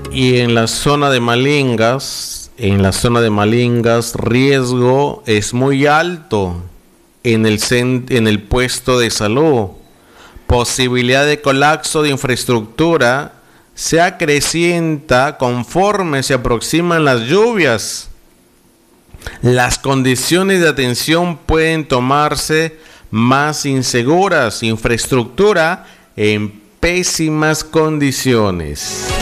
Y en la zona de Malingas, riesgo es muy alto en el puesto de salud. Posibilidad de colapso de infraestructura se acrecienta conforme se aproximan las lluvias. Las condiciones de atención pueden tomarse más inseguras. Infraestructura en pésimas condiciones.